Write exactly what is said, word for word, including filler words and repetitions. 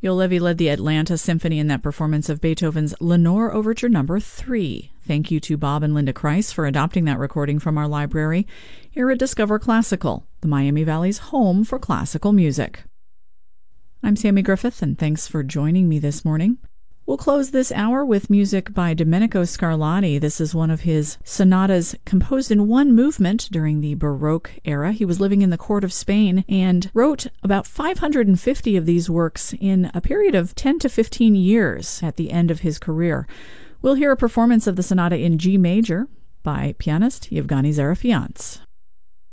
Yo Levi led the Atlanta Symphony in that performance of Beethoven's Lenore Overture Number three. Thank you to Bob and Linda Kreis for adopting that recording from our library here at Discover Classical, the Miami Valley's home for classical music. I'm Sammy Griffith, and thanks for joining me this morning. We'll close this hour with music by Domenico Scarlatti. This is one of his sonatas composed in one movement during the Baroque era. He was living in the court of Spain and wrote about five hundred fifty of these works in a period of ten to fifteen years at the end of his career. We'll hear a performance of the sonata in G major by pianist Yevgeny Zarafians.